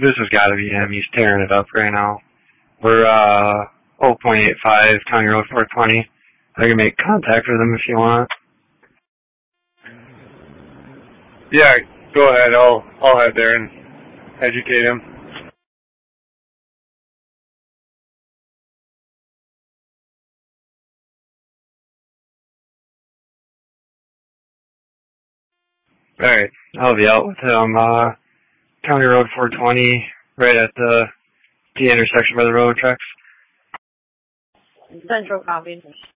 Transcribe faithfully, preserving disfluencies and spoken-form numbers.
This has got to be him. He's tearing it up right now. We're uh zero point eight five, County Road four twenty. I can make contact with him if you want. Yeah, go ahead. I'll I'll head there and educate him. Alright, I'll be out with him. Uh, County Road four twenty, right at the T intersection by the railroad tracks. Central copy.